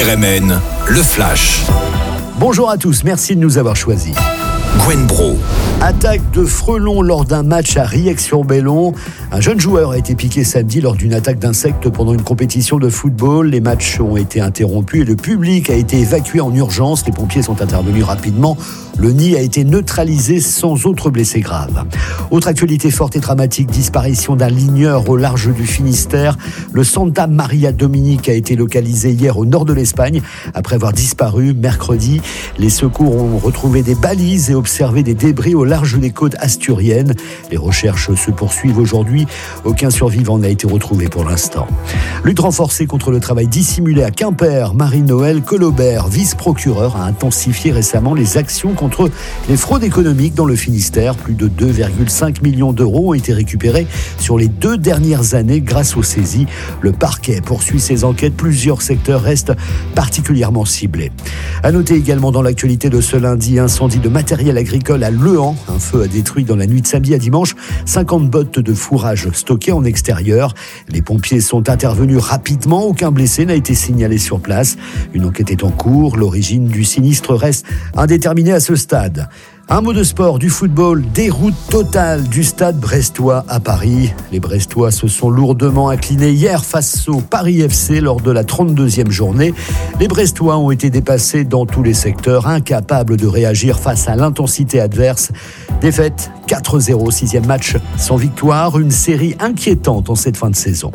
RMN, le Flash. Bonjour à tous, merci de nous avoir choisis. Gwen Bro. Attaque de frelons lors d'un match à Riec-sur-Bellon. Un jeune joueur a été piqué samedi lors d'une attaque d'insectes pendant une compétition de football. Les matchs ont été interrompus et le public a été évacué en urgence. Les pompiers sont intervenus rapidement. Le nid a été neutralisé sans autre blessé grave. Autre actualité forte et dramatique, disparition d'un ligneur au large du Finistère. Le Santa Maria Dominique a été localisé hier au nord de l'Espagne. Après avoir disparu mercredi, les secours ont retrouvé des balises et observé des débris au large des côtes asturiennes. Les recherches se poursuivent aujourd'hui. Aucun survivant n'a été retrouvé pour l'instant. Lutte renforcée contre le travail dissimulé à Quimper. Marie-Noëlle Colobert, vice-procureur, a intensifié récemment les actions contre les fraudes économiques dans le Finistère. Plus de 2,5 millions d'euros ont été récupérés sur les 2 dernières années grâce aux saisies. Le parquet poursuit ses enquêtes. Plusieurs secteurs restent particulièrement ciblés. À noter également dans l'actualité de ce lundi, incendie de matériel agricole à Le Han. Un feu a détruit dans la nuit de samedi à dimanche 50 bottes de fourrage stockées en extérieur. Les pompiers sont intervenus rapidement. Aucun blessé n'a été signalé sur place. Une enquête est en cours. L'origine du sinistre reste indéterminée à ce stade. Un mot de sport, du football, déroute totale du stade brestois à Paris. Les Brestois se sont lourdement inclinés hier face au Paris FC lors de la 32e journée. Les Brestois ont été dépassés dans tous les secteurs, incapables de réagir face à l'intensité adverse. Défaite 4-0, 6e match sans victoire, une série inquiétante en cette fin de saison.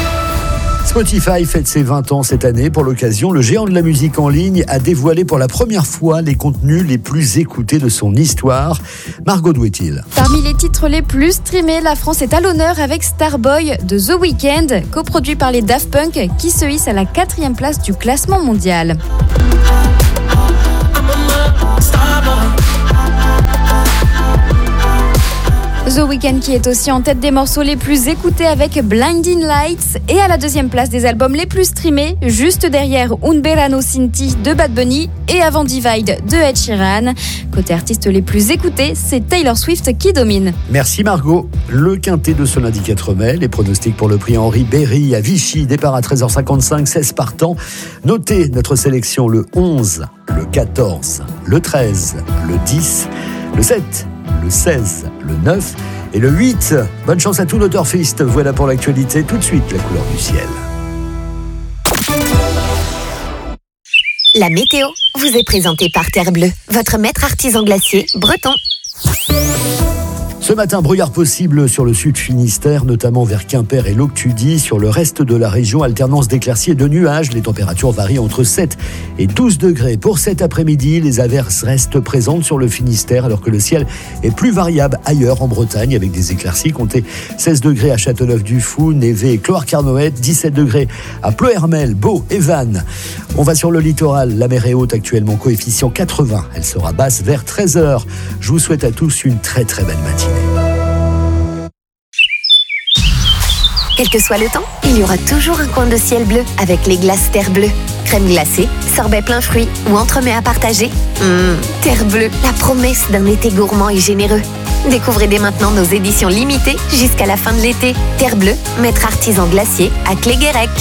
Spotify fête ses 20 ans cette année. Pour l'occasion, le géant de la musique en ligne a dévoilé pour la première fois les contenus les plus écoutés de son histoire. Margot, d'où est-il ? Parmi les titres les plus streamés, la France est à l'honneur avec Starboy de The Weeknd, coproduit par les Daft Punk, qui se hisse à la 4e place du classement mondial. The Weeknd qui est aussi en tête des morceaux les plus écoutés avec Blinding Lights et à la 2e place des albums les plus streamés, juste derrière Un Verano Sin Ti de Bad Bunny et avant Divide de Ed Sheeran. Côté artistes les plus écoutés, c'est Taylor Swift qui domine. Merci Margot. Le quintet de ce lundi 4 mai, les pronostics pour le prix Henri Berry à Vichy, départ à 13h55, 16 partants. Notez notre sélection le 11, le 14, le 13, le 10, le 7, le 16, le 9 et le 8. Bonne chance à tous nos turfistes. Voilà pour l'actualité. Tout de suite, la couleur du ciel. La météo vous est présentée par Terre Bleue, votre maître artisan glacier breton. Ce matin, brouillard possible sur le sud Finistère, notamment vers Quimper et Loctudie. Sur le reste de la région, alternance d'éclaircies et de nuages. Les températures varient entre 7 et 12 degrés. Pour cet après-midi, les averses restent présentes sur le Finistère, alors que le ciel est plus variable ailleurs en Bretagne, avec des éclaircies. Comptez 16 degrés à Châteauneuf-du-Fou, Névé et Cloire-Carnoët, 17 degrés à Pleuhermel, Beau et Vannes. On va sur le littoral. La mer est haute actuellement, coefficient 80. Elle sera basse vers 13h. Je vous souhaite à tous une très très belle matinée. Quel que soit le temps, il y aura toujours un coin de ciel bleu avec les glaces Terre Bleue. Crème glacée, sorbet plein fruits ou entremets à partager. Terre Bleue, la promesse d'un été gourmand et généreux. Découvrez dès maintenant nos éditions limitées jusqu'à la fin de l'été. Terre Bleue, maître artisan glacier à Cléguérec.